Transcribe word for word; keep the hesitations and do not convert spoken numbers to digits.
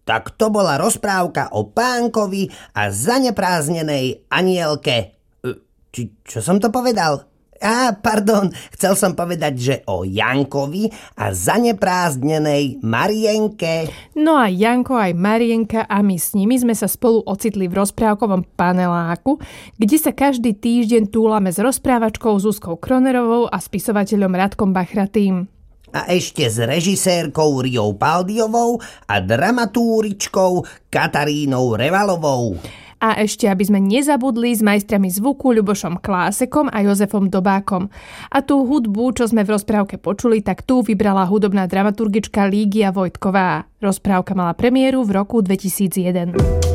tak to bola rozprávka o pánkovi a zanepráznenej anielke. Či čo som to povedal? Á, pardon, chcel som povedať, že o Jankovi a zaneprázdnenej Marienke. No a Janko aj Marienka a my s nimi sme sa spolu ocitli v rozprávkovom paneláku, kde sa každý týždeň túlame s rozprávačkou Zuzkou Kronerovou a spisovateľom Radkom Bachratým. A ešte s režisérkou Riou Paldiovou a dramatúričkou Katarínou Revalovou. A ešte, aby sme nezabudli, s majstrami zvuku Ľubošom Klásekom a Jozefom Dobákom. A tú hudbu, čo sme v rozprávke počuli, tak tu vybrala hudobná dramaturgička Lígia Vojtková. Rozprávka mala premiéru v roku dvetisícjeden.